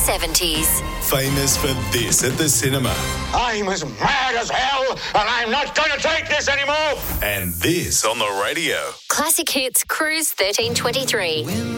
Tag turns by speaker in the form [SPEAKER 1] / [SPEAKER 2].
[SPEAKER 1] 70s.
[SPEAKER 2] Famous for this at the cinema.
[SPEAKER 3] I'm as mad as hell, and I'm not going to take this anymore.
[SPEAKER 2] And this on the radio.
[SPEAKER 1] Classic Hits Cruise 1323.